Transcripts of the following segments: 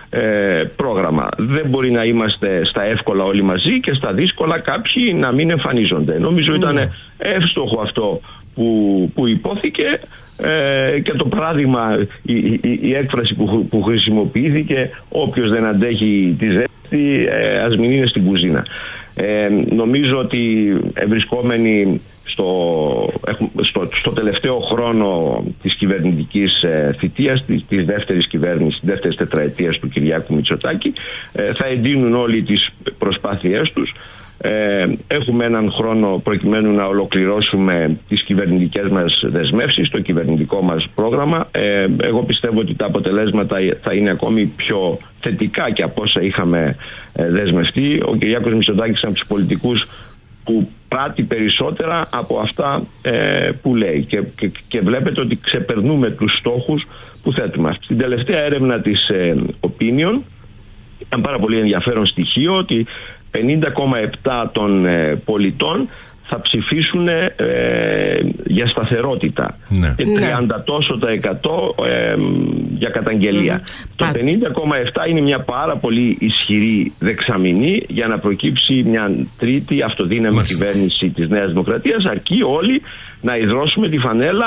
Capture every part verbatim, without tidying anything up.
ε, πρόγραμμα. Δεν μπορεί να είμαστε στα εύκολα όλοι μαζί και στα δύσκολα κάποιοι να μην εμφανίζονται. Νομίζω mm. ήταν εύστοχο αυτό που, που υπόθηκε. Ε, και το παράδειγμα, η, η, η έκφραση που, που χρησιμοποιήθηκε, όποιος δεν αντέχει τη ζέστη, ε, ας μην είναι στην κουζίνα. Ε, νομίζω ότι βρισκόμενοι στο, στο, στο τελευταίο χρόνο της κυβερνητικής ε, θητείας, της, της δεύτερης κυβέρνησης, της δεύτερης τετραετίας του Κυριάκου Μητσοτάκη, ε, θα εντείνουν όλοι τις προσπάθειές τους. Ε, έχουμε έναν χρόνο προκειμένου να ολοκληρώσουμε τις κυβερνητικές μας δεσμεύσεις, το κυβερνητικό μας πρόγραμμα. Ε, εγώ πιστεύω ότι τα αποτελέσματα θα είναι ακόμη πιο θετικά και από όσα είχαμε ε, δεσμευτεί. Ο Κυριάκος Μητσοτάκης είναι από τους πολιτικούς που πράττει περισσότερα από αυτά ε, που λέει και, και, και βλέπετε ότι ξεπερνούμε τους στόχους που θέτουμε. Στην τελευταία έρευνα της ε, Opinion ήταν πάρα πολύ ενδιαφέρον στοιχείο ότι πενήντα κόμμα επτά των ε, πολιτών θα ψηφίσουν ε, για σταθερότητα, ναι. Και τριάντα τόσο τα εκατό ε, για καταγγελία. Mm. Το πενήντα κόμμα επτά είναι μια πάρα πολύ ισχυρή δεξαμηνή για να προκύψει μια τρίτη αυτοδύναμη κυβέρνηση της Νέας Δημοκρατίας, αρκεί όλοι να ιδρώσουμε τη φανέλα.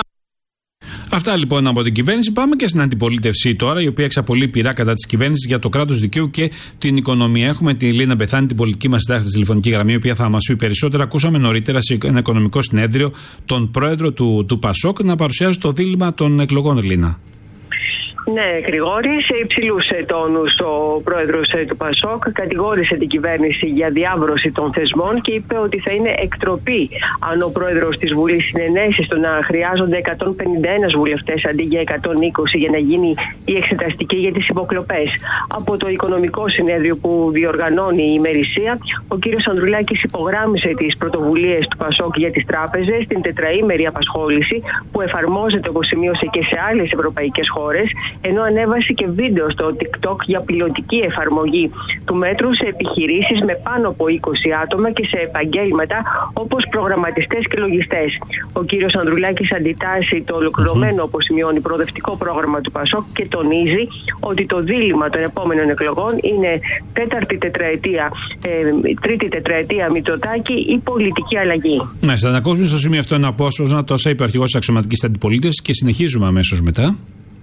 Αυτά λοιπόν από την κυβέρνηση. Πάμε και στην αντιπολίτευση τώρα, η οποία εξαπολύει πειρά κατά της κυβέρνησης για το κράτος δικαίου και την οικονομία. Έχουμε τη Λίνα Μπεθάνη, την πολιτική μας συντάκτη στη τηλεφωνική γραμμή, η οποία θα μας πει περισσότερα. Ακούσαμε νωρίτερα σε ένα οικονομικό συνέδριο τον πρόεδρο του, του Πασόκ να παρουσιάζει το δίλημμα των εκλογών, Λίνα. Ναι, Γρηγόρη, σε υψηλούς τόνους ο πρόεδρος του Πασόκ κατηγόρησε την κυβέρνηση για διάβρωση των θεσμών και είπε ότι θα είναι εκτροπή αν ο πρόεδρος της Βουλής συνενέσει στο να χρειάζονται εκατόν πενήντα ένα βουλευτές αντί για εκατόν είκοσι για να γίνει η εξεταστική για τις υποκλοπές. Από το οικονομικό συνέδριο που διοργανώνει η ημερησία, ο κύριος Ανδρουλάκης υπογράμμισε τις πρωτοβουλίες του Πασόκ για τις τράπεζες, την τετραήμερη απασχόληση που εφαρμόζεται, όπως σημείωσε, και σε άλλες ευρωπαϊκές χώρες, ενώ ανέβασε και βίντεο στο TikTok για πιλωτική εφαρμογή του μέτρου σε επιχειρήσεις με πάνω από είκοσι άτομα και σε επαγγέλματα όπως προγραμματιστές και λογιστές. Ο κύριος Ανδρουλάκης αντιτάσσει το ολοκληρωμένο, όπως σημειώνει, προοδευτικό πρόγραμμα του Πασόκ και τονίζει ότι το δίλημμα των επόμενων εκλογών είναι τέταρτη τετραετία, ε, τρίτη τετραετία Μητσοτάκη ή πολιτική αλλαγή. Ναι, θα ακούσουμε στο σημείο αυτό ένα απόσπασμα, τόσα είπε ο αρχηγός της αξιωματικής αντιπολίτευσης και συνεχίζουμε αμέσως μετά.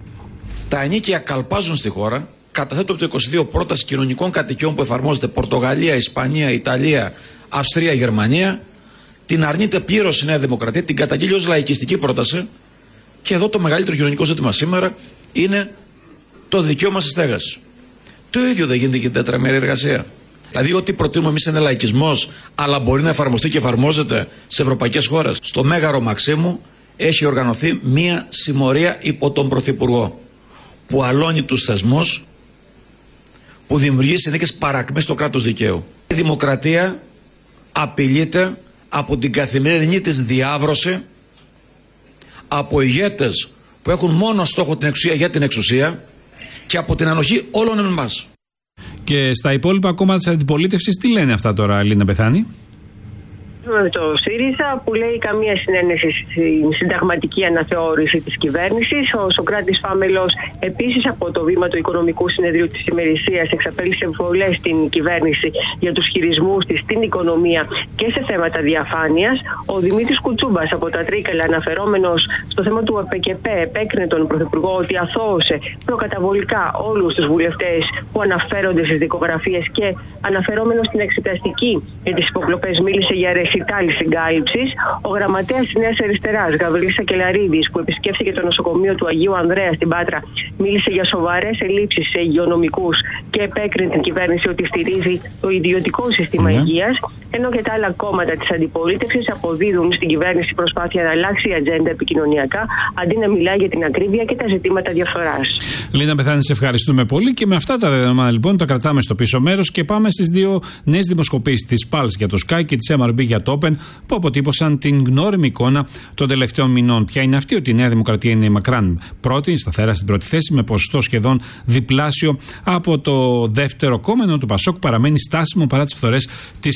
Τα ενίκια καλπάζουν στη χώρα. Καταθέτω από το είκοσι δύο πρόταση κοινωνικών κατοικιών που εφαρμόζεται Πορτογαλία, Ισπανία, Ιταλία, Αυστρία, Γερμανία. Την αρνείται πλήρως η Νέα Δημοκρατία, την καταγγείλει ως λαϊκιστική πρόταση. Και εδώ το μεγαλύτερο κοινωνικό ζήτημα σήμερα είναι το δικαίωμα στη στέγαση. Το ίδιο δεν γίνεται και την τετραμερή εργασία. Δηλαδή, ό,τι προτείνουμε εμείς είναι λαϊκισμός, αλλά μπορεί να εφαρμοστεί και εφαρμόζεται σε ευρωπαϊκές χώρες. Στο Μέγαρο Μαξίμου έχει οργανωθεί μία συμμορία υπό τον Πρωθυπουργό, που αλώνει τους θεσμούς, που δημιουργεί συνθήκες παρακμής στο κράτος δικαίου. Η δημοκρατία απειλείται από την καθημερινή της διάβρωση, από ηγέτες που έχουν μόνο στόχο την εξουσία για την εξουσία και από την ανοχή όλων εμάς. Και στα υπόλοιπα κόμματα της αντιπολίτευσης τι λένε αυτά τώρα, Λίνα Μπεθάνη? Το ΣΥΡΙΖΑ που λέει καμία συνένεση στην συνταγματική αναθεώρηση της κυβέρνησης. Ο Σωκράτης Φάμελος επίσης από το βήμα του Οικονομικού Συνεδρίου της ημερησίας εξαπέλυσε βολές στην κυβέρνηση για τους χειρισμούς της στην οικονομία και σε θέματα διαφάνειας. Ο Δημήτρης Κουτσούμπας από τα Τρίκαλα, αναφερόμενος στο θέμα του ΕΠΕΚΕΠΕ, επέκρινε τον Πρωθυπουργό ότι αθώωσε προκαταβολικά όλους τους βουλευτές που αναφέρονται στις δικογραφίες και αναφερόμενος στην εξεταστική για τις υποκλοπές μίλησε για ρεσιτάλη συγκάλυψης. Ο γραμματέας της Νέας Αριστεράς, Γαβρίλης Σακελαρίδης, που επισκέφθηκε το νοσοκομείο του Αγίου Ανδρέα στην Πάτρα, μίλησε για σοβαρές ελλείψεις σε υγειονομικούς και επέκρινε την κυβέρνηση ότι στηρίζει το ιδιωτικό σύστημα mm-hmm. υγείας. Ενώ και τα άλλα κόμματα της αντιπολίτευσης αποδίδουν στην κυβέρνηση προσπάθεια να αλλάξει η ατζέντα επικοινωνιακά, αντί να μιλάει για την ακρίβεια και τα ζητήματα διαφθοράς. Λίνα Μπεθάνη, σε ευχαριστούμε πολύ και με αυτά τα δεδομένα λοιπόν τα κρατάμε στο πίσω μέρος και πάμε στις δύο νέες δημοσκοπήσεις της Pulse για το Sky και της εμ αρ μπι για το Open που αποτύπωσαν την γνώριμη εικόνα των τελευταίων μηνών. Ποια είναι αυτή? Ότι η Νέα Δημοκρατία είναι μακράν πρώτη, σταθερά στην πρώτη θέση, με ποσοστό σχεδόν διπλάσιο από το δεύτερο κόμμα, ενώ το Πασόκ παραμένει στάσιμο παρά τις φθορές της κυβέρνησης.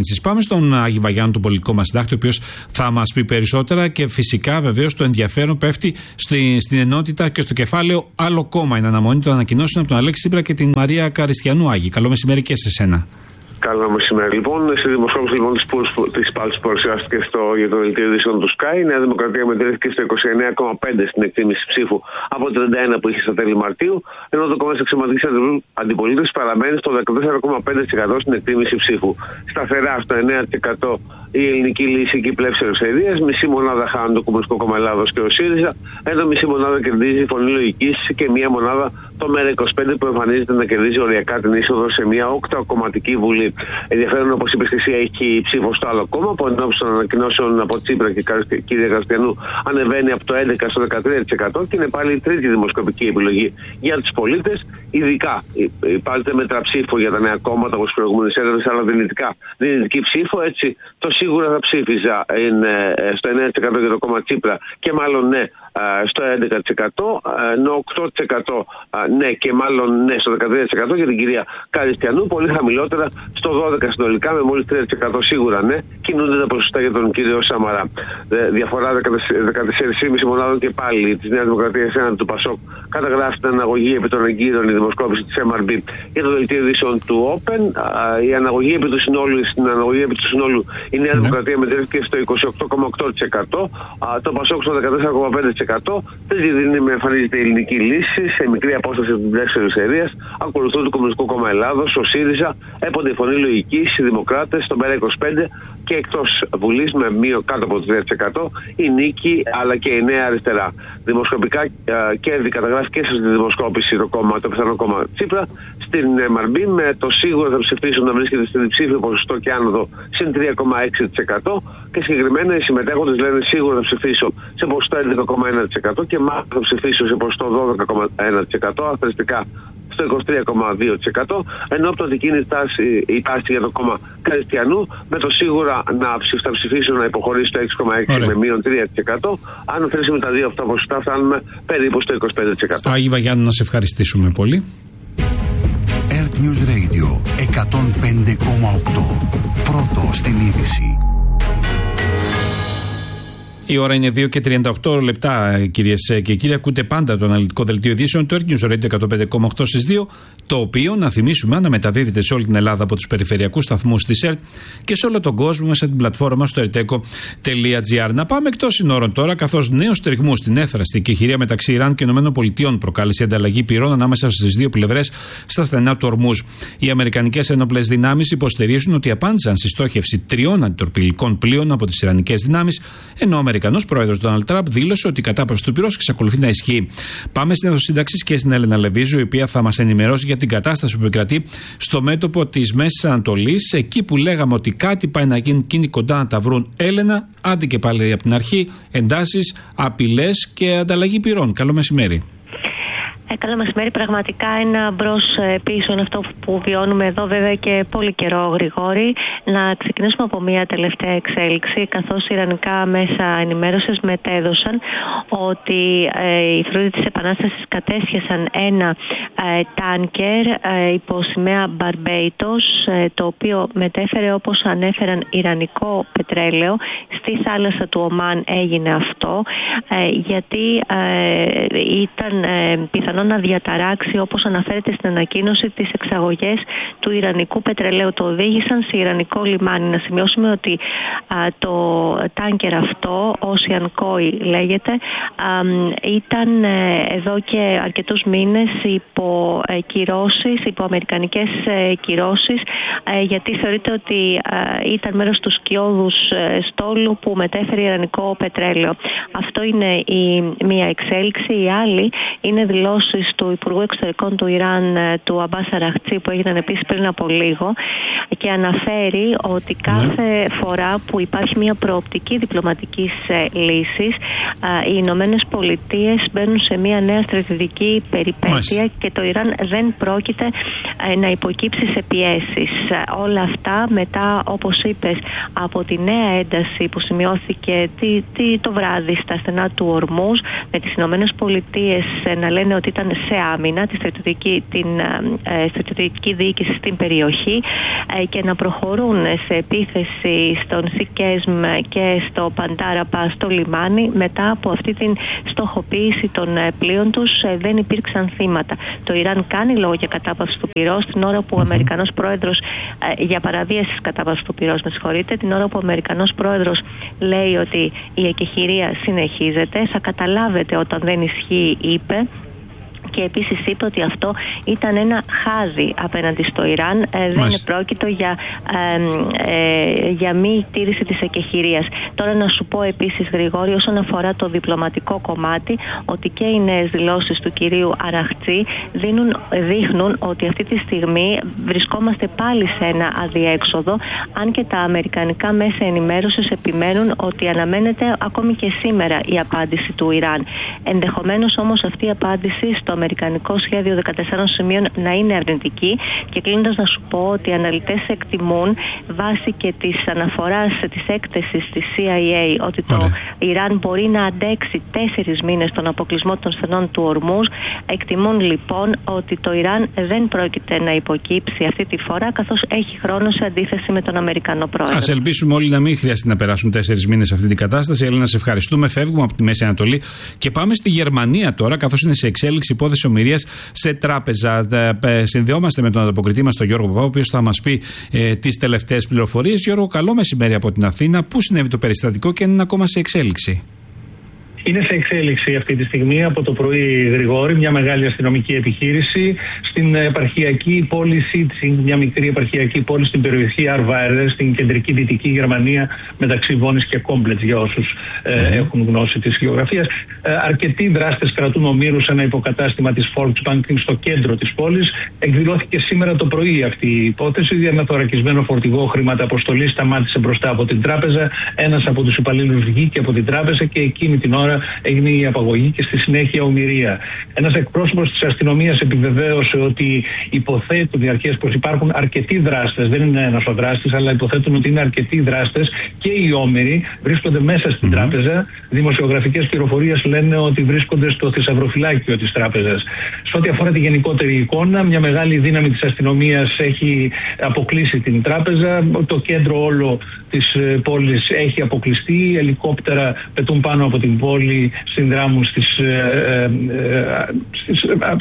κυβέρνησης. Πάμε στον Άκη Βαγιάννου, τον πολιτικό μας συντάκτη, ο οποίος θα μας πει περισσότερα και φυσικά βεβαίως το ενδιαφέρον πέφτει στη, στην ενότητα και στο κεφάλαιο άλλο κόμμα. Είναι αναμονή των ανακοινώσεων από τον Αλέξη Τσίπρα και την Μαρία Καριστιανού. Άγη, καλό μεσημέρι και σε σένα. Καλό μεσημέρι. Λοιπόν, στη δημοσκόπηση λοιπόν, τη Πάλτης που παρουσιάστηκε στο, για το δελτίο ειδήσεων του Sky, η Νέα Δημοκρατία μετρήθηκε στο είκοσι εννέα κόμμα πέντε στην εκτίμηση ψήφου από το τριάντα ένα που είχε στα τέλη Μαρτίου, ενώ το κόμμα της αξιωματικής αντιπολίτευσης παραμένει στο δεκατέσσερα κόμμα πέντε τοις εκατό στην εκτίμηση ψήφου. Σταθερά στο εννέα τοις εκατό η Ελληνική Λύση και η Πλεύση Ελευθερίας, μισή μονάδα χάνουν το Κομμουνιστικό Κόμμα Ελλάδος και ο ΣΥΡΙΖΑ, ενώ μισή μονάδα κερδίζει η Φωνή Λογικής και μία μονάδα το ΜΕΡΑ είκοσι πέντε που εμφανίζεται να κερδίζει οριακά την είσοδο σε μια οκτακομματική βουλή. Ενδιαφέρον, όπως είπες και εσύ, έχει η ψήφο στο άλλο κόμμα που ενώπιση των ανακοινώσεων από Τσίπρα και κυρία Καριστιανού ανεβαίνει από το έντεκα στο δεκατρία τοις εκατό και είναι πάλι η τρίτη δημοσκοπική επιλογή για τους πολίτες. Ειδικά υπάρχει μετραψήφο για τα νέα κόμματα όπως προηγούμενες έδρες, αλλά δυνητικά δυνητική ψήφο. Έτσι, το σίγουρα θα ψήφιζα είναι στο εννέα τοις εκατό για το κόμμα Τσίπρα και μάλλον ναι στο έντεκα τοις εκατό, ενώ οκτώ τοις εκατό ναι και μάλλον ναι στο δεκατρία τοις εκατό για την κυρία Καριστιανού, πολύ χαμηλότερα στο δώδεκα τοις εκατό συνολικά, με μόλις τρία τοις εκατό σίγουρα ναι, κινούνται τα ποσοστά για τον κύριο Σαμαρά. Διαφορά δεκατέσσερα κόμμα πέντε μονάδων και πάλι της Νέας Δημοκρατίας έναντι του Πασόκ καταγράφει την αναγωγή επί των εγκύρων η δημοσκόπηση της εμ αρ μπι για το δελτίο ειδήσεων του Open. Η αναγωγή επί του συνόλου, στην αναγωγή επί του συνόλου η Νέα Δημοκρατία μετρήθηκε στο είκοσι οκτώ κόμμα οκτώ τοις εκατό, το Πασόκ στο δεκατέσσερα κόμμα πέντε τοις εκατό. Τρίτη δύναμη εμφανίζεται η Ελληνική Λύση σε μικρή απόσταση από την Πλεύση Ελευθερίας. Ακολουθούν το Κομμουνιστικό Κόμμα Ελλάδος, ο ΣΥΡΙΖΑ, έπονται η Φωνή Λογικής, οι Δημοκράτες, το ΜΕΡΑ είκοσι πέντε και εκτός Βουλής με μείον κάτω από το τρία τοις εκατό η Νίκη αλλά και η Νέα Αριστερά. Δημοσκοπικά κέρδη καταγράφει και στη δημοσκόπηση το, κόμμα, το πιθανό κόμμα Τσίπρα. Στην εμ αρ μπι με το σίγουρο θα ψηφίσουν να βρίσκεται στην διψήφιο ποσοστό και άνοδο συν τρία κόμμα έξι τοις εκατό και συγκεκριμένα οι συμμετέχοντες λένε σίγουρα θα ψηφίσω σε ποσοστό έντεκα κόμμα ένα τοις εκατό και μάλλον θα ψηφίσω σε ποσοστό δώδεκα κόμμα ένα τοις εκατό, αθρηστικά στο είκοσι τρία κόμμα δύο τοις εκατό, ενώ από το είναι η τάση, η τάση για το κόμμα Καριστιανού με το σίγουρα να θα ψηφίσω να υποχωρήσει το έξι κόμμα έξι με μείον τρία τοις εκατό. Αν θέσουμε τα δύο αυτά ποσοστά φτάνουμε περίπου στο είκοσι πέντε τοις εκατό. Άγη Βαγιάννου, να σε ευχαριστήσουμε πολύ. Earth News Radio εκατόν πέντε κόμμα οκτώ. Πρώτο στην είδηση. Η ώρα είναι δύο και τριάντα οκτώ λεπτά, κυρίες και κύριοι. Ακούτε πάντα το αναλυτικό δελτίο ειδήσεων του Earth News Radio εκατόν πέντε κόμμα οκτώ στις δύο, το οποίο, να θυμίσουμε, αναμεταδίδεται σε όλη την Ελλάδα από τους περιφερειακούς σταθμούς της ΕΡΤ και σε όλο τον κόσμο μέσα στην πλατφόρμα στο ερτέκο τελεία τζι άρ. Να πάμε εκτός συνόρων τώρα, καθώς νέους τριγμούς στην έφραστη εκεχηρία μεταξύ Ιράν και ΗΠΑ προκάλεσε ανταλλαγή πυρών ανάμεσα στις δύο πλευρές στα στενά του Ορμούζ. Οι αμερικανικές ένοπλες δυνάμεις υποστηρίζουν ότι απάντησαν στη στόχευση τριών αντιτορπιλικών πλοίων από τις ιρανικές δυνάμεις, ενώ ο Αμερικανός πρόεδρος Ντόναλντ Τραμπ δήλωσε ότι η κατάπαυση του πυρός εξακολουθεί να ισχύει. Πάμε στην αίθουσα σύνταξης και στην Έλενα Λεβίζου, η οποία θα μας ενημερώσει για την κατάσταση που επικρατεί στο μέτωπο της Μέσης Ανατολής, εκεί που λέγαμε ότι κάτι πάει να γίνει εκείνοι κοντά να τα βρουν. Έλενα, άντε και πάλι από την αρχή, εντάσεις, απειλές και ανταλλαγή πυρών. Καλό μεσημέρι. Ε, καλό μεσημέρι. Πραγματικά ένα μπρος πίσω είναι αυτό που βιώνουμε εδώ, βέβαια και πολύ καιρό, Γρηγόρη. Να ξεκινήσουμε από μια τελευταία εξέλιξη, καθώς οι ιρανικά μέσα ενημέρωσης μετέδωσαν ότι ε, οι φρουροί της Επανάστασης κατέσχεσαν ένα ε, τάνκερ ε, υπό σημαία Μπαρμπέιτος, ε, το οποίο μετέφερε, όπως ανέφεραν, ιρανικό πετρέλαιο. Στη θάλασσα του Ομάν έγινε αυτό, ε, γιατί ε, ήταν ε, πιθανό να διαταράξει, όπως αναφέρεται στην ανακοίνωση, τις εξαγωγές του ιρανικού πετρελαίου. Το οδήγησαν σε ιρανικό λιμάνι. Να σημειώσουμε ότι α, το τάνκερ αυτό, Ocean Koi λέγεται, α, ήταν ε, εδώ και αρκετούς μήνες υπό ε, κυρώσεις, υπό αμερικανικές ε, κυρώσεις, ε, γιατί θεωρείται ότι ε, ήταν μέρος του σκιώδους ε, στόλου που μετέφερε ιρανικό πετρέλαιο. Αυτό είναι η μία εξέλιξη. Η άλλη είναι δηλώσεις του Υπουργού Εξωτερικών του Ιράν, του Αμπάς Αραχτζή, που έγιναν επίσης πριν από λίγο, και αναφέρει ότι κάθε φορά που υπάρχει μια προοπτική διπλωματικής λύσης, οι Ηνωμένες Πολιτείες μπαίνουν σε μια νέα στρατηγική περιπέτεια. Μάλιστα. Και το Ιράν δεν πρόκειται να υποκύψει σε πιέσεις. Όλα αυτά μετά, όπως είπες, από τη νέα ένταση που σημειώθηκε τι, τι, το βράδυ στα στενά του Ορμούζ, με τις Ηνωμένες Πολιτείες να λένε ότι ήταν σε άμυνα τη στρατιωτική, την ε, στρατιωτική διοίκηση στην περιοχή ε, και να προχωρούν σε επίθεση στον Σικέσμ και στο Παντάραπα στο λιμάνι. Μετά από αυτή την στοχοποίηση των ε, πλοίων τους ε, δεν υπήρξαν θύματα. Το Ιράν κάνει λόγο για κατάπαυση του πυρός την ώρα που ο Αμερικανός πρόεδρος ε, για παραβίαση της κατάπαυσης του πυρός, με συγχωρείτε, την ώρα που ο Αμερικανός πρόεδρος λέει ότι η εκεχηρία συνεχίζεται. Θα καταλάβετε όταν δεν ισχύει, είπε. Και επίσης είπε ότι αυτό ήταν ένα χάδι απέναντι στο Ιράν. Ε, δεν είναι πρόκειτο για, ε, ε, για μη τήρηση της εκεχηρίας. Τώρα να σου πω επίσης, Γρηγόρη, όσον αφορά το διπλωματικό κομμάτι, ότι και οι νέες δηλώσεις του κυρίου Αραχτζή δίνουν, δείχνουν ότι αυτή τη στιγμή βρισκόμαστε πάλι σε ένα αδιέξοδο, αν και τα αμερικανικά μέσα ενημέρωσης επιμένουν ότι αναμένεται ακόμη και σήμερα η απάντηση του Ιράν. Ενδεχομένως όμως αυτή η απάντηση στο αμερικανικό σχέδιο δεκατεσσάρων σημείων να είναι αρνητική. Και κλείνοντας, να σου πω ότι οι αναλυτές εκτιμούν, βάσει και της αναφοράς της έκθεσης της σι άι έι, ότι το Ωραία. Ιράν μπορεί να αντέξει τέσσερις μήνες τον αποκλεισμό των στενών του Ορμούζ. Εκτιμούν λοιπόν ότι το Ιράν δεν πρόκειται να υποκύψει αυτή τη φορά, καθώς έχει χρόνο σε αντίθεση με τον Αμερικανό πρόεδρο. Ας ελπίσουμε όλοι να μην χρειαστεί να περάσουν τέσσερις μήνες σε αυτή την κατάσταση. Έλληνα, σε ευχαριστούμε. Φεύγουμε από τη Μέση Ανατολή και πάμε στη Γερμανία τώρα, καθώς είναι σε εξέλιξη υπόθεση ομηρίας σε τράπεζα. Συνδεόμαστε με τον ανταποκριτή μας, τον Γιώργο Παπά, ο οποίος θα μας πει ε, τις τελευταίες πληροφορίες. Γιώργο, καλό μεσημέρι από την Αθήνα. Πού συνέβη το περιστατικό και αν είναι ακόμα σε εξέλιξη? Είναι σε εξέλιξη αυτή τη στιγμή από το πρωί, Γρηγόρη, μια μεγάλη αστυνομική επιχείρηση στην επαρχιακή πόλη Σίτσινγκ, μια μικρή επαρχιακή πόλη στην περιοχή Αρβάερ, στην κεντρική δυτική Γερμανία, μεταξύ Βόνης και Κόμπλετς, για όσους ε, έχουν γνώση της γεωγραφίας. Ε, αρκετοί δράστες κρατούν ομήρους σε ένα υποκατάστημα της Volksbank στο κέντρο της πόλης. Εκδηλώθηκε σήμερα το πρωί αυτή η υπόθεση. Διαμεθορακισμένο φορτηγό χρηματαποστολής σταμάτησε μπροστά από την τράπεζα. Ένας από τους υπαλλήλους βγήκε από την τράπεζα και εκείνη την ώρα έγινε η απαγωγή και στη συνέχεια ομηρία. Ένας εκπρόσωπος της αστυνομίας επιβεβαίωσε ότι υποθέτουν οι αρχές πως υπάρχουν αρκετοί δράστες, δεν είναι ένας ο δράστης, αλλά υποθέτουν ότι είναι αρκετοί δράστες και οι όμηροι βρίσκονται μέσα στην mm-hmm. τράπεζα. Δημοσιογραφικές πληροφορίες λένε ότι βρίσκονται στο θησαυροφυλάκιο της τράπεζας. Σε ό,τι αφορά τη γενικότερη εικόνα, μια μεγάλη δύναμη της αστυνομίας έχει αποκλείσει την τράπεζα. Το κέντρο όλο της πόλης έχει αποκλειστεί. Ελικόπτερα πετούν πάνω από την πόλη, συνδράμουν στις, ε, ε, στις,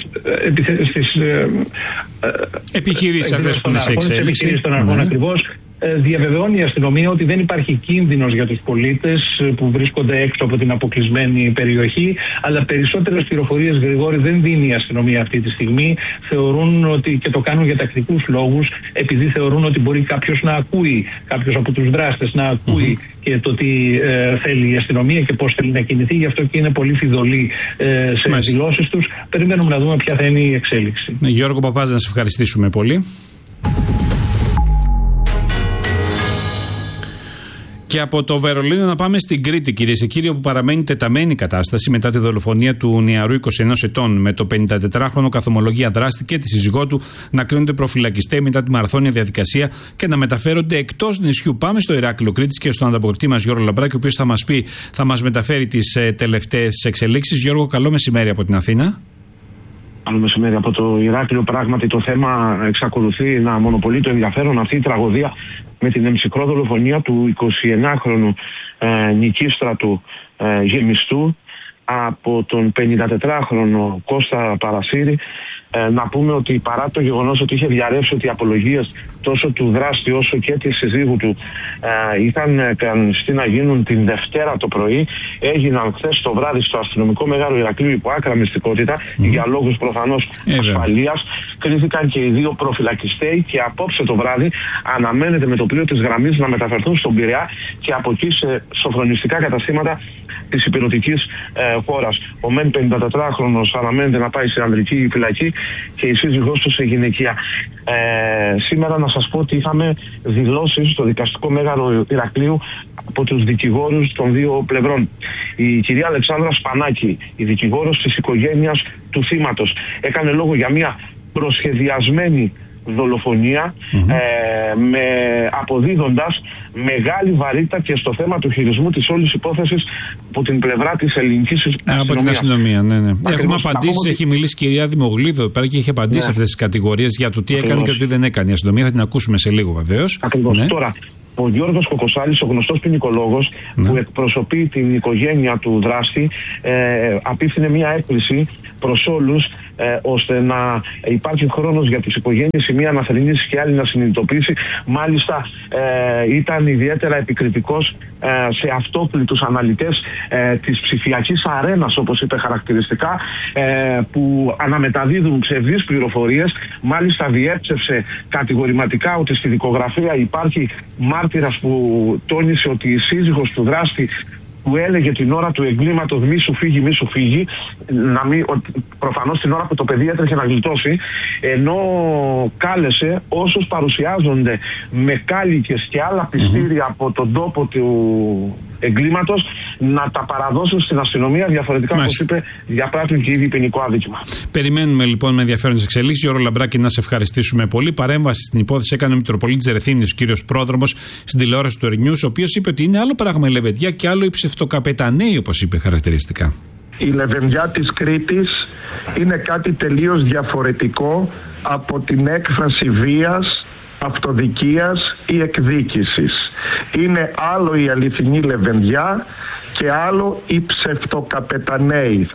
ε, στις ε, επιχειρήσεις αυτές που είναι σε εξέλιξη. Επιχειρήσεις των αρχών, ακριβώς. Διαβεβαιώνει η αστυνομία ότι δεν υπάρχει κίνδυνος για τους πολίτες που βρίσκονται έξω από την αποκλεισμένη περιοχή, αλλά περισσότερες πληροφορίες, Γρηγόρη, δεν δίνει η αστυνομία αυτή τη στιγμή. Θεωρούν ότι, και το κάνουν για τακτικούς λόγους, επειδή θεωρούν ότι μπορεί κάποιος να ακούει, κάποιος από τους δράστες να ακούει mm-hmm. και το τι ε, θέλει η αστυνομία και πώς θέλει να κινηθεί. Γι' αυτό και είναι πολύ φιδωλοί ε, σε δηλώσεις τους. Περιμένουμε να δούμε ποια θα είναι η εξέλιξη. Γιώργο Παπάζη, να σε ευχαριστήσουμε πολύ. Και από το Βερολίνο να πάμε στην Κρήτη, κυρίες και κύριοι, όπου παραμένει τεταμένη η κατάσταση μετά τη δολοφονία του νεαρού είκοσι ενός ετών, με το πενηντατετράχρονο καθομολογία δράστη και τη σύζυγό του να κρίνονται προφυλακιστέ μετά τη μαραθώνια διαδικασία και να μεταφέρονται εκτός νησιού. Πάμε στο Ηράκλειο Κρήτης και στον ανταποκριτή μας Γιώργο Λαμπράκη, ο οποίος θα μας πει, θα μας μεταφέρει τις ε, τελευταίες εξελίξεις. Γιώργο, καλό μεσημέρι από την Αθήνα. Καλό μεσημέρι από το Ηράκλειο. Πράγματι το θέμα εξακολουθεί να μονοπολεί το ενδιαφέρον. Αυτή η τραγωδία με την εμψυχρό δολοφονία του εικοσιενάχρονου ε, νικίστρατου ε, γεμιστού από τον πενηντατετράχρονο Κώστα Παρασύρη. Ε, να πούμε ότι παρά το γεγονός ότι είχε διαρρεύσει ότι οι απολογίες τόσο του δράστη όσο και της συζύγου του ε, είχαν κανονιστεί να γίνουν την Δευτέρα το πρωί, έγιναν χθες το βράδυ στο αστυνομικό Μεγάλο Ηρακλείο υπό άκρα μυστικότητα mm. για λόγους προφανώς mm. ασφαλείας. Κρίθηκαν και οι δύο προφυλακιστέοι και απόψε το βράδυ αναμένεται με το πλοίο της γραμμής να μεταφερθούν στον Πειραιά και από εκεί σε σοφρονιστικά καταστήματα της υπηρετικής ε, χώρας. Ο μεν πενηντατετράχρονος αναμένεται να πάει σε ανδρική φυλακή και η σύζυγός του σε γυναικεία. Ε, σήμερα να σας πω ότι είχαμε δηλώσεις στο δικαστικό Μέγαρο Ηρακλείου από τους δικηγόρους των δύο πλευρών. Η κυρία Αλεξάνδρα Σπανάκη, η δικηγόρος της οικογένειας του θύματος, έκανε λόγο για μια προσχεδιασμένη δολοφονία, mm-hmm. ε, με, αποδίδοντας μεγάλη βαρύτητα και στο θέμα του χειρισμού της όλης υπόθεσης από την πλευρά της ελληνικής αστυνομίας. Από την αστυνομία, ναι, ναι. Ακριβώς, έχουμε απαντήσει, ακόμα... έχει μιλήσει η κυρία Δημογλίδου εδώ πέρα και έχει απαντήσει ναι. αυτές τις κατηγορίες για το τι Ακριβώς. έκανε και το τι δεν έκανε η αστυνομία. Θα την ακούσουμε σε λίγο βεβαίως. Ακριβώς. Ναι. Τώρα, ο Γιώργος Κοκοσάλης, ο γνωστός ποινικολόγος, ναι. που εκπροσωπεί την οικογένεια του δράστη, ε, απίφθινε μια έκκληση προς όλους, ε, ώστε να υπάρχει χρόνος για τις οικογένειες, η μία να θρηνήσει και άλλη να συνειδητοποιήσει. Μάλιστα ε, ήταν ιδιαίτερα επικριτικός ε, σε αυτόπλητους αναλυτές ε, της ψηφιακής αρένας, όπως είπε χαρακτηριστικά, ε, που αναμεταδίδουν ψευδείς πληροφορίες. Μάλιστα διέψευσε κατηγορηματικά ότι στη δικογραφία υπάρχει μάρτυρας που τόνισε ότι η σύζυγος του δράστη που έλεγε την ώρα του εγκλήματος μη σου φύγει, μη σου φύγει, να μην, προφανώς την ώρα που το παιδί έτρεχε να γλιτώσει, ενώ κάλεσε όσους παρουσιάζονται με κάλικες και άλλα πιστήρια mm-hmm. από τον τόπο του εγκλήματος να τα παραδώσουν στην αστυνομία, διαφορετικά όπως είπε διαπράττουν και ήδη ποινικό αδίκημα. Περιμένουμε λοιπόν με ενδιαφέρον τις εξελίξεις. Γιώργο Λαμπράκη, να σε ευχαριστήσουμε πολύ. Παρέμβαση στην υπόθεση έκανε ο Μητροπολίτης Ερεθύμνης, ο κύριος Πρόδρομος, στην τηλεόραση του Ερνιούς, ο οποίος είπε ότι είναι άλλο πράγμα η λεβεντιά και άλλο η ψευτοκαπεταναίοι, όπως είπε χαρακτηριστικά. Η λεβεντιά της Κρήτης είναι κάτι τελείως διαφορετικό από την έκφραση βίας, αυτοδικίας ή εκδίκησης. Είναι άλλο η αληθινή λεβεντιά και άλλο η ψευτοκαπεταναίοι.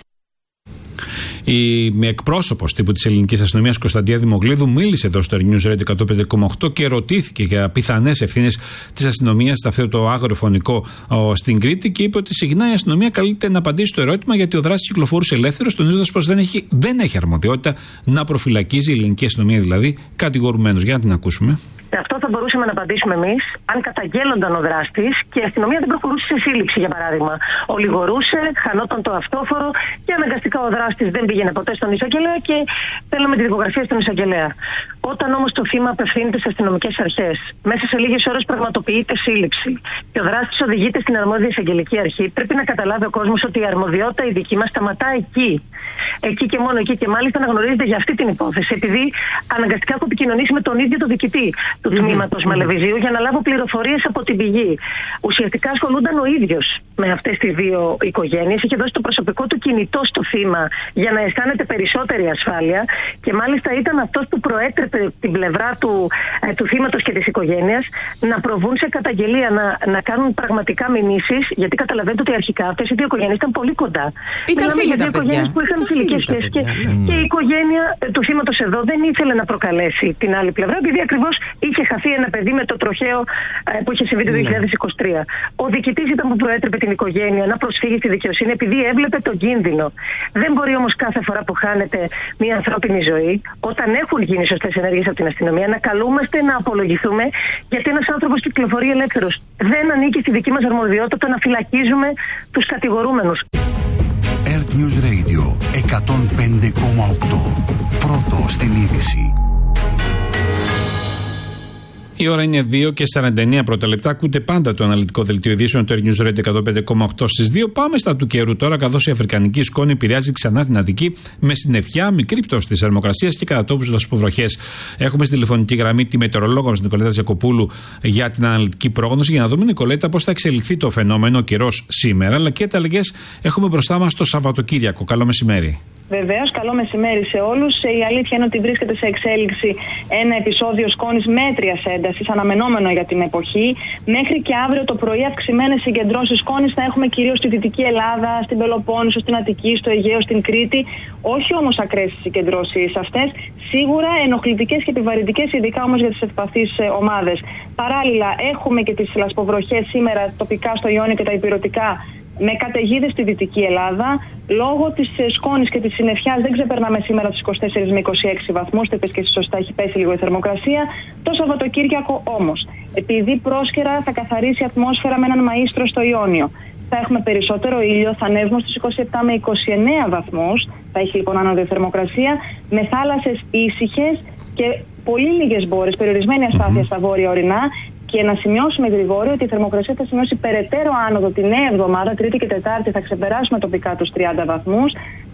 Η εκπρόσωπος τύπου της ελληνικής αστυνομίας Κωνσταντία Δημογλίδου μίλησε εδώ στο News Radio εκατόν πέντε κόμμα οκτώ και ρωτήθηκε για πιθανές ευθύνες της αστυνομίας σε αυτό το αγροφωνικό στην Κρήτη και είπε ότι συχνά η αστυνομία καλείται να απαντήσει στο ερώτημα γιατί ο δράστης κυκλοφορούσε ελεύθερος, τονίζοντας πως δεν έχει, δεν έχει αρμοδιότητα να προφυλακίζει, η ελληνική αστυνομία δηλαδή, κατηγορουμένους. Για να την ακούσουμε. Αυτό θα μπορούσαμε να απαντήσουμε εμείς αν καταγγέλλονταν ο δράστης και η αστυνομία δεν προχωρούσε σε σύλληψη, για παράδειγμα. Ολιγορούσε, χανόταν το αυτόφορο και αναγκαστικά ο δράστης δεν πήγαινε ποτέ στον εισαγγελέα και θέλαμε τη δικογραφία στον εισαγγελέα. Όταν όμως το θύμα απευθύνεται στις αστυνομικές αρχές, μέσα σε λίγες ώρες πραγματοποιείται σύλληψη και ο δράστης οδηγείται στην αρμόδια εισαγγελική αρχή, πρέπει να καταλάβει ο κόσμος ότι η αρμοδιότητα η δική μας σταματά εκεί. Εκεί και μόνο εκεί και μάλιστα να γνωρίζετε για αυτή την υπόθεση, επειδή αναγκαστικά έχω επικοινωνήσει με τον ίδιο τον διοικητή του τμήματος mm-hmm. Μαλεβιζίου για να λάβω πληροφορίες από την πηγή. Ουσιαστικά ασχολούνταν ο ίδιος με αυτές τις δύο οικογένειες, είχε δώσει το προσωπικό του κινητό στο θύμα για να αισθάνεται περισσότερη ασφάλεια και μάλιστα ήταν αυτός που προέτρεπε την πλευρά του, ε, του θύματος και της οικογένειας να προβούν σε καταγγελία, να, να κάνουν πραγματικά μηνύσεις, γιατί καταλαβαίνετε ότι αρχικά αυτές οι δύο οικογένειες ήταν πολύ κοντά. Ήταν φίλοι τα παιδιά. Που είχαν φιλικές σχέσεις και, και η οικογένεια του θύματος εδώ δεν ήθελε να προκαλέσει την άλλη πλευρά, επειδή ακριβώς είχε χαθεί ένα παιδί με το τροχαίο ε, που είχε συμβεί το δύο χιλιάδες είκοσι τρία. Ο διοικητής ήταν που προέτρεπε την οικογένεια να προσφύγει στη δικαιοσύνη επειδή έβλεπε τον κίνδυνο. Δεν μπορεί όμως κάθε φορά που χάνεται μια ανθρώπινη ζωή, όταν έχουν γίνει σωστές ενέργειες από την αστυνομία, να καλούμαστε να απολογηθούμε γιατί ένας άνθρωπος κυκλοφορεί ελεύθερος. Δεν ανήκει στη δική μας αρμοδιότητα να φυλακίζουμε τους κατηγορούμενους. Earth News Radio εκατόν πέντε κόμμα οκτώ. Πρώτο στην είδηση. Η ώρα είναι δύο και σαράντα εννέα πρώτα λεπτά. Ακούτε πάντα το αναλυτικό δελτίο ειδήσεων του News Radio εκατόν πέντε κόμμα οκτώ στις δύο. Πάμε στα του καιρού τώρα, καθώς η αφρικανική σκόνη επηρεάζει ξανά την Αττική με συννεφιά, μικρή πτώση της θερμοκρασίας και κατά τόπους λασποβροχές. Έχουμε στη τηλεφωνική γραμμή τη μετεωρολόγο μας Νικολέτα Τζακοπούλου για την αναλυτική πρόγνωση. Για να δούμε, Νικολέτα, πώς θα εξελιχθεί το φαινόμενο καιρός σήμερα, αλλά και τι αλλαγές έχουμε μπροστά μας το Σαββατοκύριακο. Καλό μεσημέρι. Βεβαίως, καλό μεσημέρι σε όλους. Η αλήθεια είναι ότι βρίσκεται σε εξέλιξη ένα επεισόδιο σκόνης μέτριας έντασης, αναμενόμενο για την εποχή. Μέχρι και αύριο το πρωί, αυξημένες συγκεντρώσεις σκόνης θα έχουμε κυρίως στη Δυτική Ελλάδα, στην Πελοπόννησο, στην Αττική, στο Αιγαίο, στην Κρήτη. Όχι όμως ακραίες συγκεντρώσεις αυτές. Σίγουρα ενοχλητικές και επιβαρυντικές, ειδικά όμως για τις ευπαθείς ομάδες. Παράλληλα, έχουμε και τις λασποβροχές σήμερα τοπικά στο Ιόνιο και τα ηπειρωτικά, με καταιγίδες στη Δυτική Ελλάδα. Λόγω της σκόνης και της συννεφιάς δεν ξεπερνάμε σήμερα τους είκοσι τέσσερα με είκοσι έξι βαθμούς. Το είπες και εσύ σωστά, έχει πέσει λίγο η θερμοκρασία. Το Σαββατοκύριακο όμως, επειδή πρόσκαιρα θα καθαρίσει η ατμόσφαιρα με έναν μαΐστρο στο Ιόνιο, θα έχουμε περισσότερο ήλιο, θα ανέβουμε στους είκοσι επτά με είκοσι εννέα βαθμούς. Θα έχει λοιπόν άνοδο η θερμοκρασία, με θάλασσες ήσυχες και πολύ λίγες μπόρες, περιορισμένη αστάθεια στα βόρεια ορεινά. Και να σημειώσουμε, Γρηγόρη, ότι η θερμοκρασία θα σημειώσει περαιτέρω άνοδο τη νέα εβδομάδα, Τρίτη και Τετάρτη θα ξεπεράσουμε τοπικά τους τριάντα βαθμούς.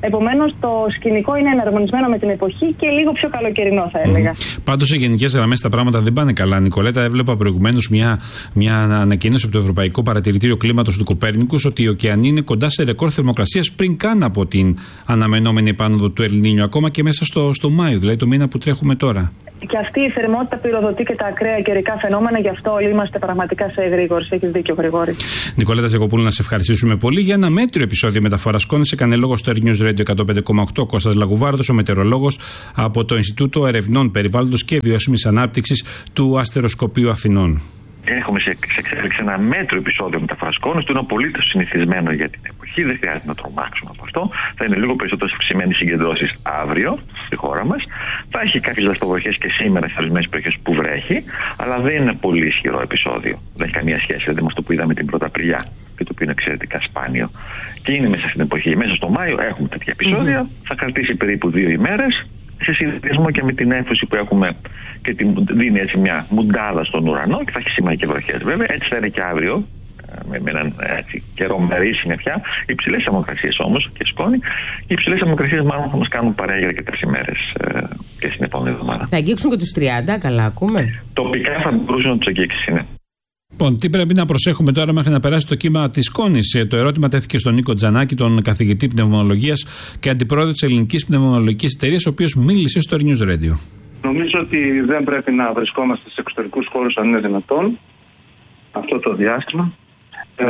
Επομένως, το σκηνικό είναι εναρμονισμένο με την εποχή και λίγο πιο καλοκαιρινό, θα έλεγα. Mm. Πάντως, σε γενικές γραμμές τα πράγματα δεν πάνε καλά. Νικολέτα, έβλεπα προηγουμένως μια, μια ανακοίνωση από το Ευρωπαϊκό Παρατηρητήριο Κλίματος του Κοπέρνικους ότι οι ωκεανοί είναι κοντά σε ρεκόρ θερμοκρασίας πριν καν από την αναμενόμενη επάνωδο του Ελνίνιο, ακόμα και μέσα στο, στο Μάιο, δηλαδή το μήνα που τρέχουμε τώρα. Και αυτή η θερμότητα πυροδοτεί και τα ακραία καιρικά φαινόμενα, γι' αυτό όλοι είμαστε πραγματικά σε εγρήγορση. Έχεις δίκιο, Γρηγόρη. Νικολέτα Ζεκοπούλου, να σε ευχαριστήσουμε πολύ για ένα μέτριο επεισόδιο μεταφοράς σκόνης. Έκανε λόγο στο Air News Radio εκατόν πέντε κόμμα οκτώ Κώστας Λαγουβάρδος, ο μετεωρολόγος από το Ινστιτούτο Ερευνών Περιβάλλοντος και Βιώσιμης Ανάπτυξης του Αστεροσκοπείου Αθηνών. Έχουμε σε εξέλιξη ένα μέτρο επεισόδιο μεταφοράς σκόνης, το είναι απολύτως συνηθισμένο για την εποχή, δεν χρειάζεται να τρομάξουμε από αυτό. Θα είναι λίγο περισσότερο αυξημένες συγκεντρώσεις αύριο στη χώρα μας. Θα έχει κάποιες δασποβροχές και σήμερα σε ορισμένες περιοχές που βρέχει, αλλά δεν είναι πολύ ισχυρό επεισόδιο. Δεν έχει καμία σχέση δηλαδή με αυτό που είδαμε την Πρωταπριλιά, και το οποίο είναι εξαιρετικά σπάνιο. Και είναι μέσα στην εποχή. Μέσα στο Μάιο έχουμε τέτοια επεισόδια, mm-hmm. θα κρατήσει περίπου δύο ημέρες. Σε συνδυασμό και με την έμφωση που έχουμε και την δίνει έτσι μια μουντάδα στον ουρανό, και θα έχει σήμερα και βροχές βέβαια, έτσι θα είναι και αύριο, με, με έναν έτσι, καιρό μερή συννεφιά. Οι υψηλές θερμοκρασίες όμως και σκόνη, οι υψηλές θερμοκρασίες μάλλον θα μας κάνουν παρέα για αρκετές ημέρες ε, και στην επόμενη εβδομάδα. Θα αγγίξουν και τους τριάντα, καλά ακούμε. Τοπικά θα μπορούσε να τους αγγίξει, ναι. Λοιπόν, τι πρέπει να προσέχουμε τώρα μέχρι να περάσει το κύμα της σκόνης? Το ερώτημα τέθηκε στον Νίκο Τζανάκη, τον καθηγητή πνευμονολογίας και αντιπρόεδρο της Ελληνικής Πνευμονολογικής Εταιρείας, ο οποίος μίλησε στο News Radio. Νομίζω ότι δεν πρέπει να βρισκόμαστε σε εξωτερικούς χώρους αν είναι δυνατόν αυτό το διάστημα. Ε,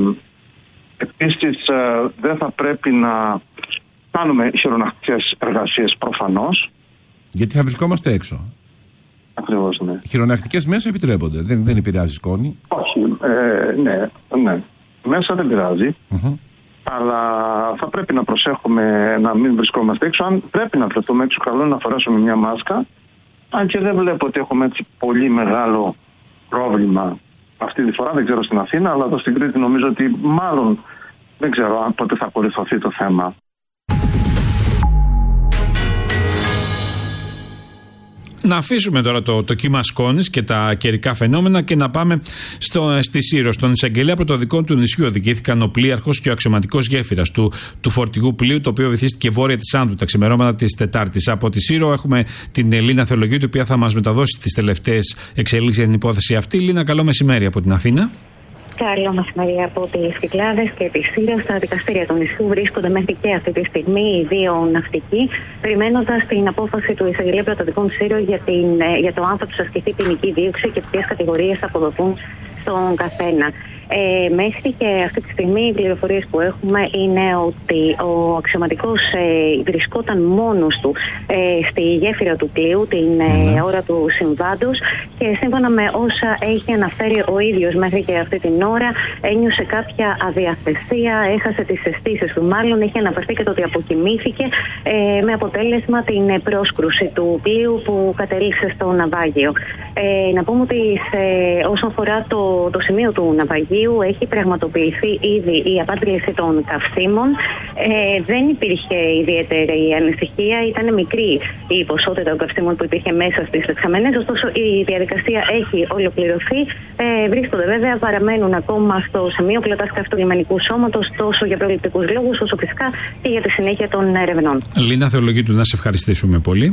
επίσης, δεν θα πρέπει να κάνουμε χειρονακτικές εργασίες προφανώς. Γιατί θα βρισκόμαστε έξω. Ακριβώς, ναι. Χειρονακτικές μέσα επιτρέπονται, δεν, δεν επηρεάζει σκόνη. Όχι, ε, ναι, ναι. Μέσα δεν πειράζει. Mm-hmm. Αλλά θα πρέπει να προσέχουμε να μην βρισκόμαστε έξω. Αν πρέπει να βρεθούμε έξω, καλό είναι να φορέσουμε μια μάσκα. Αν και δεν βλέπω ότι έχουμε έτσι πολύ μεγάλο πρόβλημα αυτή τη φορά, δεν ξέρω στην Αθήνα, αλλά εδώ στην Κρήτη νομίζω ότι μάλλον δεν ξέρω αν πότε θα κορυφωθεί το θέμα. Να αφήσουμε τώρα το, το κύμα σκόνης και τα καιρικά φαινόμενα και να πάμε στο, στη Σύρο. Στον εισαγγελέα πρωτοδικών του νησιού οδηγήθηκαν ο πλοίαρχος και ο αξιωματικός γέφυρας του, του φορτηγού πλοίου, το οποίο βυθίστηκε βόρεια της Άνδρου τα ξημερώματα της Τετάρτης. Από τη Σύρο έχουμε την Λίνα Θεολογίου, η οποία θα μας μεταδώσει τις τελευταίες εξελίξεις για την υπόθεση αυτή. Λίνα, καλό μεσημέρι από την Αθήνα. Καλό μεσημέρι από τις Κυκλάδες και τη Σύρο. Στα δικαστήρια του νησιού βρίσκονται μέχρι και αυτή τη στιγμή οι δύο ναυτικοί, περιμένοντας την απόφαση του εισαγγελέα πρωτοδικών Σύρο για, την, για το αν θα τους ασκηθεί ποινική δίωξη και ποιες κατηγορίες θα αποδοθούν στον καθένα. Ε, μέχρι και αυτή τη στιγμή οι πληροφορίες που έχουμε είναι ότι ο αξιωματικός ε, βρισκόταν μόνος του ε, στη γέφυρα του πλοίου την ε, ώρα του συμβάντος και σύμφωνα με όσα έχει αναφέρει ο ίδιος μέχρι και αυτή την ώρα ένιωσε κάποια αδιαθεσία, έχασε τις αισθήσεις του, μάλλον έχει αναφερθεί και το ότι αποκοιμήθηκε ε, με αποτέλεσμα την πρόσκρουση του πλοίου που κατέληξε στο ναυάγιο. Ε, να πούμε ότι σε, όσον αφορά το, το σημείο του ναυαγίου έχει πραγματοποιηθεί ήδη η απάντηση των καυσίμων. Ε, δεν υπήρχε ιδιαίτερη ανησυχία, ήταν μικρή η ποσότητα των καυσίμων που υπήρχε μέσα στις δεξαμενές, ωστόσο η διαδικασία έχει ολοκληρωθεί. Ε, βρίσκονται βέβαια, παραμένουν ακόμα στο σημείο πλωτάς καύσης του λιμενικού σώματος, τόσο για προληπτικούς λόγους, όσο φυσικά και για τη συνέχεια των ερευνών. Λίνα Θεολογίου, να σε ευχαριστήσουμε πολύ.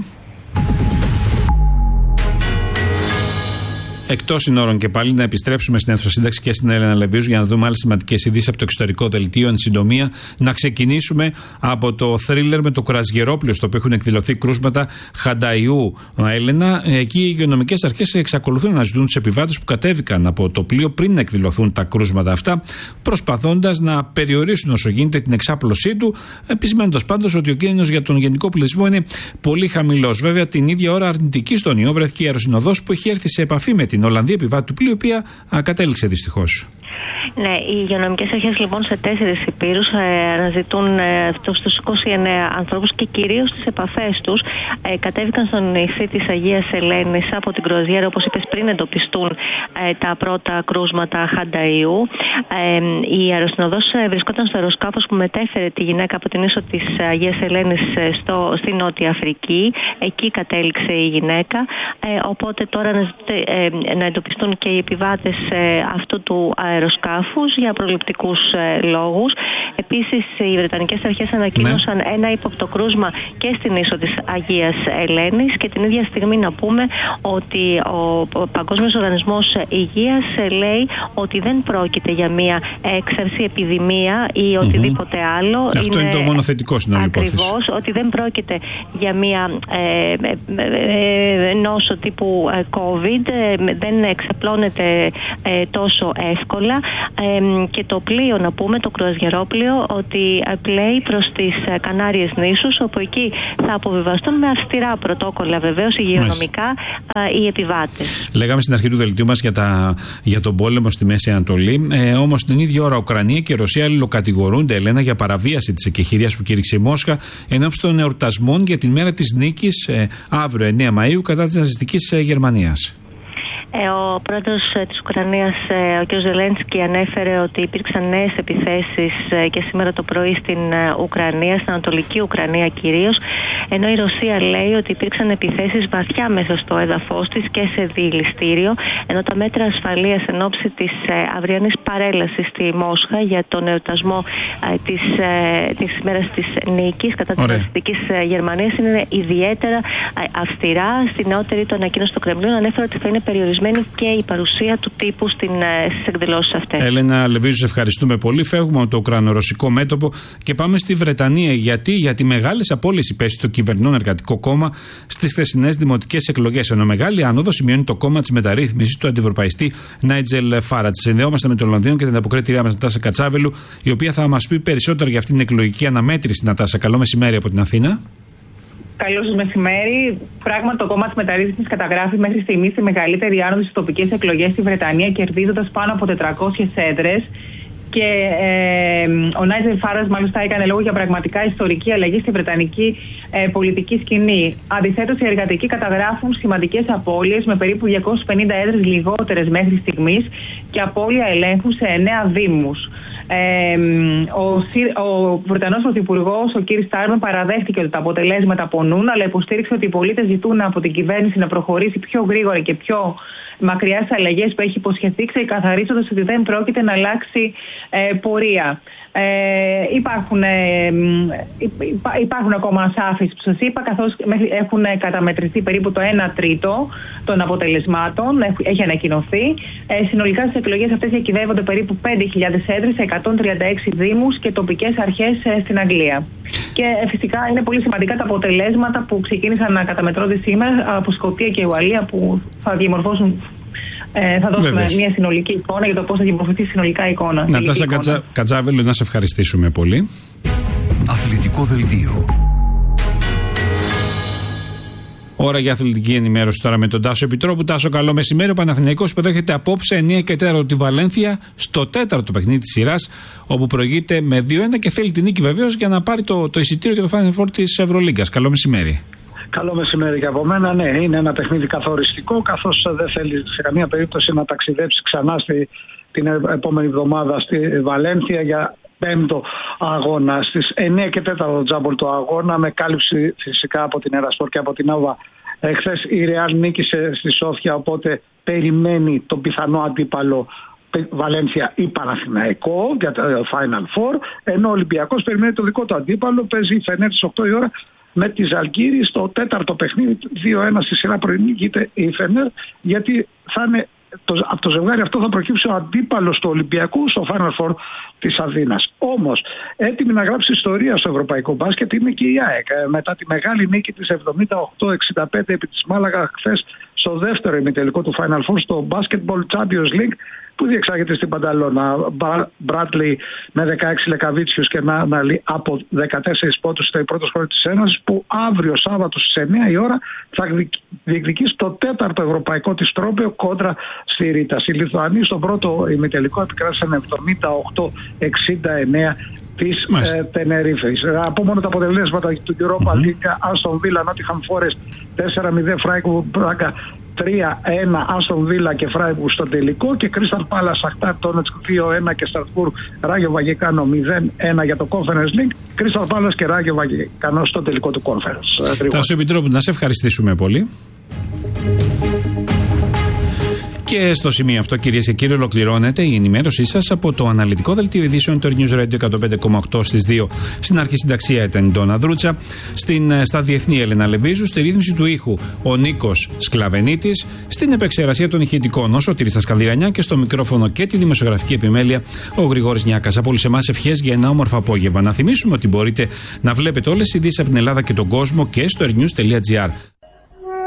Εκτός συνόρων και πάλι να επιστρέψουμε στην αίθουσα σύνταξη και στην Έλενα Λεβίους για να δούμε άλλες σημαντικές ειδήσεις από το εξωτερικό δελτίο. Εν συντομία, να ξεκινήσουμε από το θρίλερ με το κρουαζιερόπλαιο στο οποίο έχουν εκδηλωθεί κρούσματα Χανταϊού. Έλενα, εκεί οι υγειονομικές αρχές εξακολουθούν να ζητούν τους επιβάτες που κατέβηκαν από το πλοίο πριν να εκδηλωθούν τα κρούσματα αυτά, προσπαθώντας να περιορίσουν όσο γίνεται την εξάπλωσή του, επισημένοντας πάντως ότι ο κίνδυνος για τον γενικό πληθυσμό είναι πολύ χαμηλός. Βέβαια, την ίδια ώρα αρνητική στον ιό βρέθηκε η αεροσυνοδός που έχει έρθει σε επαφή με την Ολλανδία επιβάτη του πλοίου, η οποία α, κατέληξε δυστυχώς. Ναι, οι υγειονομικές αρχές λοιπόν σε τέσσερις υπήρους ε, αναζητούν ε, αυτούς τους είκοσι εννέα ανθρώπους και κυρίως τις επαφές τους. Ε, κατέβηκαν στον νησί της Αγίας Ελένης από την κρουαζιέρα, όπως είπες, πριν εντοπιστούν ε, τα πρώτα κρούσματα Χανταϊού. Ε, η αεροσυνοδός ε, βρισκόταν στο αεροσκάφος που μετέφερε τη γυναίκα από την ίσο της Αγίας Ελένης ε, στο, στη Νότια Αφρική. Εκεί κατέληξε η γυναίκα. Ε, οπότε τώρα αναζητούνται ε, να εντοπιστούν και οι επιβάτες αυτού του αεροσκάφους για προληπτικούς λόγους. Επίσης, οι Βρετανικές αρχές ανακοίνωσαν ναι. ένα ύποπτο κρούσμα και στην ίσο της Αγίας Ελένης και την ίδια στιγμή να πούμε ότι ο Παγκόσμιος Οργανισμός Υγείας λέει ότι δεν πρόκειται για μια έξαρση, επιδημία ή οτιδήποτε mm-hmm. άλλο. Αυτό είναι, είναι το μόνο θετικό στην όλη υπόθεση. Ακριβώς, ότι δεν πρόκειται για μια ε, ε, ε, νόσο τύπου ε, COVID, ε, δεν εξαπλώνεται ε, τόσο εύκολα ε, και το πλοίο, να πούμε, το κρουαζιερόπλοιο, ότι πλέει προς τις Κανάριες νήσους, όπου εκεί θα αποβιβαστούν με αυστηρά πρωτόκολλα βεβαίως υγειονομικά ε, οι επιβάτες. Λέγαμε στην αρχή του δελτίου μας για, τα, για τον πόλεμο στη Μέση Ανατολή, ε, όμως την ίδια ώρα Ουκρανία και Ρωσία αλληλοκατηγορούνται, Ελένα, για παραβίαση της εκεχηρίας που κήρυξε η Μόσχα ενώπιση των εορτασμών για την μέρα της νίκης ε, αύριο εννέα Μαΐου κατά της ναζιστικής ε, Γερμανίας. Ο πρόεδρος της Ουκρανίας, ο κ. Ζελένσκι, ανέφερε ότι υπήρξαν νέες επιθέσεις και σήμερα το πρωί στην Ουκρανία, στην Ανατολική Ουκρανία κυρίως, ενώ η Ρωσία λέει ότι υπήρξαν επιθέσεις βαθιά μέσα στο έδαφος της και σε διηληστήριο, ενώ τα μέτρα ασφαλείας εν ώψη της αυριανής παρέλασης στη Μόσχα για τον εορτασμό της, της ημέρας της νίκης κατά της ναζιστικής Γερμανίας είναι ιδιαίτερα αυστηρά. Στη νεότερη του ανακοίνωση του Κρεμλίνου ανέφερε ότι θα είναι περιορισμένη και η παρουσία του τύπου στις εκδηλώσεις αυτές. Έλενα Λεβίζου, σε ευχαριστούμε πολύ. Φεύγουμε από το Ουκρανο-Ρωσικό μέτωπο και πάμε στη Βρετανία. Γιατί, γιατί μεγάλες απώλειες υπέστη το κυβερνών Εργατικό Κόμμα στις χθεσινές δημοτικές εκλογές. Ενώ μεγάλη άνοδο σημειώνει το κόμμα της μεταρρύθμισης του αντιευρωπαϊστή Νάιτζελ Φάρατζ. Συνδεόμαστε με το Λονδίνο και την αποκρίτριά μας Νατάσα Κατσάβελου, η οποία θα μας πει περισσότερο για αυτήν την εκλογική αναμέτρηση. Νατάσα, καλό μεσημέρι από την Αθήνα. Καλό σας μεσημέρι. Πράγματι, το κόμμα της μεταρρύθμισης καταγράφει μέχρι στιγμής τη μεγαλύτερη άνοδο στις τοπικές εκλογές στη Βρετανία, κερδίζοντας πάνω από τετρακόσιες έδρες. Και ε, ο Νάιτζελ Φάραντζ μάλιστα έκανε λόγο για πραγματικά ιστορική αλλαγή στη βρετανική ε, πολιτική σκηνή. Αντιθέτως, οι εργατικοί καταγράφουν σημαντικές απώλειες με περίπου διακόσιες πενήντα έδρες λιγότερες μέχρι στιγμής και απώλεια ελέγχου σε εννέα δήμους. Ε, ο, ο Βρετανός Πρωθυπουργός, ο κ. Στάρμερ, παραδέχτηκε ότι τα αποτελέσματα πονούν, αλλά υποστήριξε ότι οι πολίτες ζητούν από την κυβέρνηση να προχωρήσει πιο γρήγορα και πιο μακριά στις αλλαγές που έχει υποσχεθεί, ξεκαθαρίζοντας ότι δεν πρόκειται να αλλάξει ε, πορεία. Ε, υπάρχουν, ε, υπά, υπάρχουν ακόμα ασάφειες που σας είπα, καθώς έχουν καταμετρηθεί περίπου το ένα τρίτο των αποτελεσμάτων, έχει ανακοινωθεί. Ε, συνολικά στις εκλογές αυτές διακυβεύονται περίπου πέντε χιλιάδες έδρες σε εκατόν τριάντα έξι δήμους και τοπικές αρχές ε, στην Αγγλία. Και ε, φυσικά είναι πολύ σημαντικά τα αποτελέσματα που ξεκίνησαν να καταμετρώνται σήμερα από Σκωτία και Ουαλία, που θα διαμορφώσουν. Ε, θα δώσουμε Βέβαιως. μια συνολική εικόνα για το πώς θα διαμορφωθεί συνολικά εικόνα. Νατάσα Κατζα... Κατζάβελου, να σε ευχαριστήσουμε πολύ. Αθλητικό δελτίο. Ώρα για αθλητική ενημέρωση τώρα με τον Τάσο Επιτρόπου. Τάσο, καλό μεσημέρι. Ο Παναθηναϊκός υποδέχεται απόψε εννέα και τέσσερα τη Βαλένθια στο τέταρτο παιχνίδι της σειράς, όπου προηγείται με δύο ένα και θέλει την νίκη βεβαίως για να πάρει το, το εισιτήριο για το Final Four της Ευρωλίγκας. Καλό μεσημέρι. Καλό μεσημέρι και από μένα. Ναι, είναι ένα παιχνίδι καθοριστικό, καθώς δεν θέλει σε καμία περίπτωση να ταξιδέψει ξανά στη, την επόμενη εβδομάδα στη Βαλένθια για πέμπτο αγώνα. Στις εννέα και τέταρτο τζάμπολ το αγώνα, με κάλυψη φυσικά από την Ερασπορ και από την Άβα. Εχθές η Ρεάλ νίκησε στη Σόφια, οπότε περιμένει τον πιθανό αντίπαλο Βαλένθια ή Παναθηναϊκό για το Final Four, ενώ ο Ολυμπιακός περιμένει το δικό του αντίπαλο. Παίζει η Φενέρ στις οκτώ η ώρα με τη Ζαλγκύρη στο τέταρτο παιχνίδι, δύο ένα στη σειρά προηγείται η Φενέρ, γιατί θα είναι, το, από το ζευγάρι αυτό θα προκύψει ο αντίπαλος του Ολυμπιακού στο Final Four της Αθήνας. Όμως, έτοιμη να γράψει ιστορία στο ευρωπαϊκό μπάσκετ είναι και η ΑΕΚ. Μετά τη μεγάλη νίκη της εβδομήντα οκτώ εξήντα πέντε επί της Μάλαγα χθες στο δεύτερο ημιτελικό του Final Four στο Basketball Champions League, που διεξάγεται στην Πανταλώνα. Μπράτλι με δεκαέξι Λεκαβίτσιους και Νάναλι από δεκατέσσερις πόντους στο πρώτο χώρο της Ένωσης, που αύριο Σάββατο στις εννέα η ώρα θα διεκδικήσει το τέταρτο ευρωπαϊκό της τρόπαιο κόντρα στη Ρήτας. Οι Λιθουανοί στον πρώτο ημιτελικό επικράτησαν εβδομήντα οκτώ εξήντα εννέα της ε, Τενερίφης. Από μόνο τα αποτελέσματα του Europa League, Aston Villa, Nottingham Forest τέσσερα μηδέν, Freiburg Braga τρία ένα, Άστον Βίλα και Φράιμπουργκ στο τελικό, και Crystal Palace Σαχτάρ Ντόνετσκ δύο ένα και Στρασβούργο Ράγιο Βαγεκάνο μηδέν ένα για το Conference League. Crystal Palace και Ράγιο Βαγεκάνο στο τελικό του Conference. Τάσο Επιτρόπου, να σε ευχαριστήσουμε πολύ. Και στο σημείο αυτό, κυρίες και κύριοι, ολοκληρώνεται η ενημέρωσή σας από το αναλυτικό δελτίο ειδήσεων του News Radio εκατόν πέντε κόμμα οκτώ στις δύο. Στην αρχισυνταξία ήταν η Ντόνα Δρούτσα, στην, στα διεθνή Έλενα Λεβίζου, στη ρύθμιση του ήχου ο Νίκος Σκλαβενίτης, στην επεξεργασία των ηχητικών ο Σωτήρης Τασκαλδιρανιά και στο μικρόφωνο και τη δημοσιογραφική επιμέλεια ο Γρηγόρης Νιάκας. Από όλους εμάς ευχές για ένα όμορφο απόγευμα. Να θυμίσουμε ότι μπορείτε να βλέπετε όλες τις ειδήσεις από την Ελλάδα και τον κόσμο και στο airnews τελεία gr.